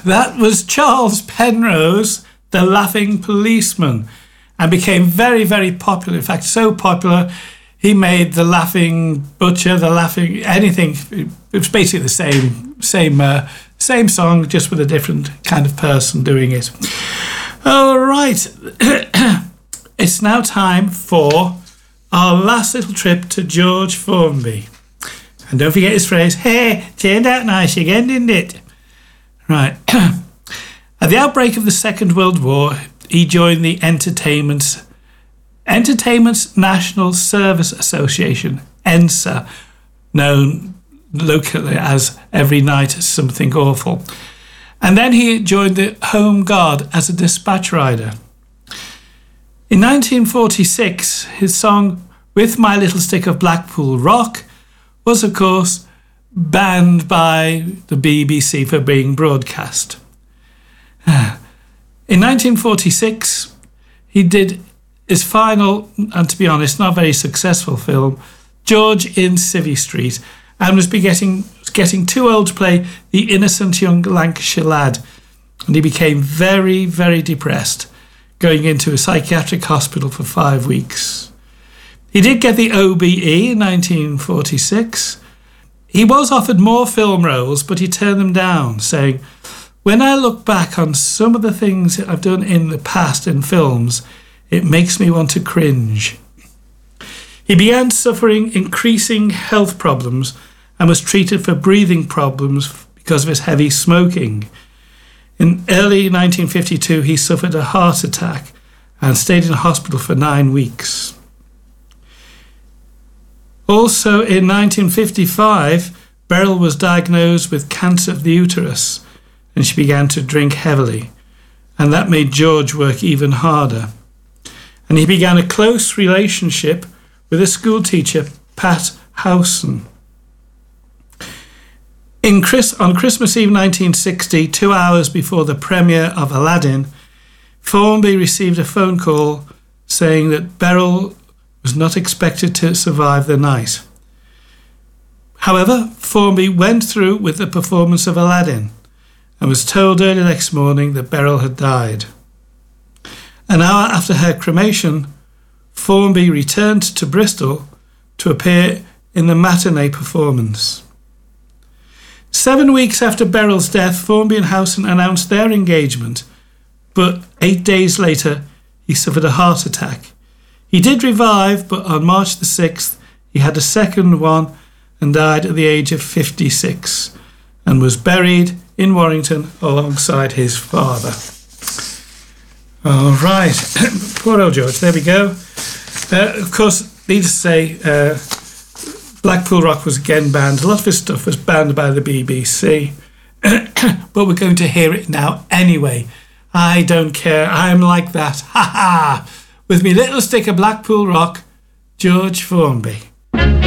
That was Charles Penrose, the Laughing Policeman, and became very, very popular. In fact, so popular, he made the Laughing Butcher, the Laughing anything. It was basically the same song, just with a different kind of person doing it. All right, it's now time for our last little trip to George Formby. And don't forget his phrase, "Hey, turned out nice again, didn't it?" Right. At the outbreak of the Second World War, he joined the Entertainment's National Service Association, ENSA, known locally as Every Night Something Awful. And then he joined the Home Guard as a dispatch rider. In 1946, his song With My Little Stick of Blackpool Rock was, of course, banned by the BBC for being broadcast. In 1946, he did his final, and to be honest, not very successful film, George in Civvy Street, and was getting too old to play the innocent young Lancashire lad. And he became very, very depressed, going into a psychiatric hospital for 5 weeks. He did get the OBE in 1946. He was offered more film roles, but he turned them down, saying, "When I look back on some of the things that I've done in the past in films, it makes me want to cringe." He began suffering increasing health problems and was treated for breathing problems because of his heavy smoking. In early 1952, he suffered a heart attack and stayed in hospital for 9 weeks. Also in 1955, Beryl was diagnosed with cancer of the uterus and she began to drink heavily, and that made George work even harder. And he began a close relationship with a school teacher, Pat Howson. On Christmas Eve 1960, 2 hours before the premiere of Aladdin, Formby received a phone call saying that Beryl was not expected to survive the night. However, Formby went through with the performance of Aladdin and was told early next morning that Beryl had died. An hour after her cremation, Formby returned to Bristol to appear in the matinee performance. 7 weeks after Beryl's death, Formby and Howson announced their engagement, but 8 days later, he suffered a heart attack. He did revive, but on March the 6th, he had a second one and died at the age of 56 and was buried in Warrington alongside his father. All right, poor old George, there we go. Of course, needless to say, Blackpool Rock was again banned. A lot of his stuff was banned by the BBC, but we're going to hear it now anyway. I don't care, I'm like that, ha ha! With me little stick of Blackpool Rock, George Formby.